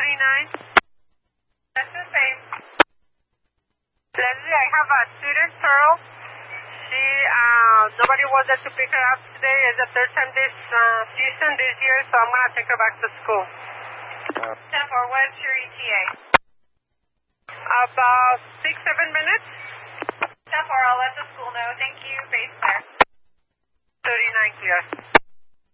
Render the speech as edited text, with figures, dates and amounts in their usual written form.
That's the same. Leslie, I have a student, Pearl. She, nobody was there to pick her up today. It's the third time this season, this year, so I'm going to take her back to school. 10-4, what's your ETA? About 6-7 minutes. 10-4, I'll let the school know. Thank you. Base clear. 39 clear.